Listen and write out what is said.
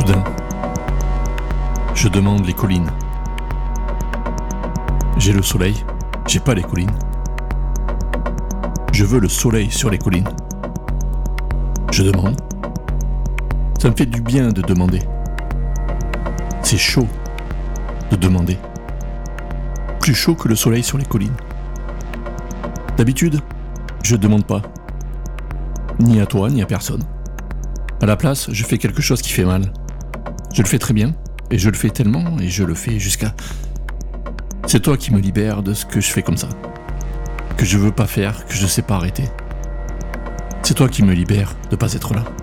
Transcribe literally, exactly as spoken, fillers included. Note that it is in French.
Soudain, je demande les collines. J'ai le soleil, j'ai pas les collines. Je veux le soleil sur les collines. Je demande. Ça me fait du bien de demander. C'est chaud de demander. Plus chaud que le soleil sur les collines. D'habitude, je demande pas. Ni à toi, ni à personne. À la place, je fais quelque chose qui fait mal. Je le fais très bien, et je le fais tellement, et je le fais jusqu'à... C'est toi qui me libères de ce que je fais comme ça. Que je veux pas faire, que je sais pas arrêter. C'est toi qui me libère de pas être là.